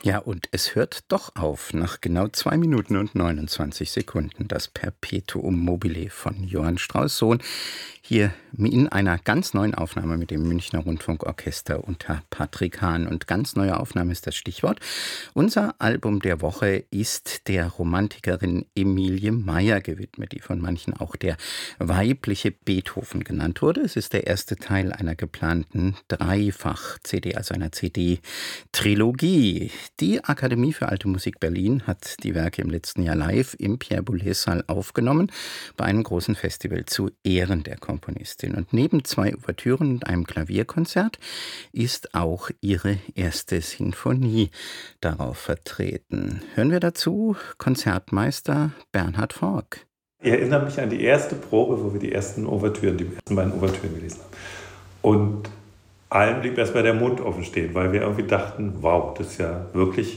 Ja, und es hört doch auf nach genau 2 Minuten und 29 Sekunden. Das Perpetuum mobile von Johann Strauss Sohn. Hier in einer ganz neuen Aufnahme mit dem Münchner Rundfunkorchester unter Patrick Hahn. Und ganz neue Aufnahme ist das Stichwort. Unser Album der Woche ist der Romantikerin Emilie Meyer gewidmet, die von manchen auch der weibliche Beethoven genannt wurde. Es ist der erste Teil einer geplanten Dreifach-CD, also einer CD-Trilogie. Die Akademie für Alte Musik Berlin hat die Werke im letzten Jahr live im Pierre-Boulez-Saal aufgenommen, bei einem großen Festival zu Ehren der Komponistin. Und neben 2 Ouvertüren und einem Klavierkonzert ist auch ihre erste Sinfonie darauf vertreten. Hören wir dazu Konzertmeister Bernhard Forck. Ich erinnere mich an die erste Probe, wo wir die ersten beiden Ouvertüren gelesen haben. Und allen blieb erstmal der Mund offen stehen, weil wir irgendwie dachten, wow, das ist ja wirklich